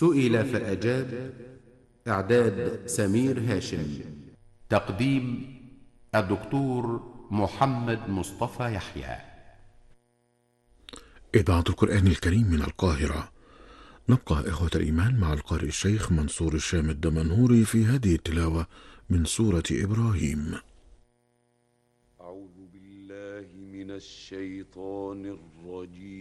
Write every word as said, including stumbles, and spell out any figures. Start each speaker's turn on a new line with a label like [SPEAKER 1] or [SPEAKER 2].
[SPEAKER 1] سئل فأجاب. إعداد سمير هاشم. تقديم الدكتور محمد مصطفى يحيى.
[SPEAKER 2] إذاعة القرآن الكريم من القاهرة. نبقى إخوة الإيمان مع القارئ الشيخ منصور الشام الدمنهوري في هذه التلاوة من سورة إبراهيم.
[SPEAKER 3] أعوذ بالله من الشيطان الرجيم.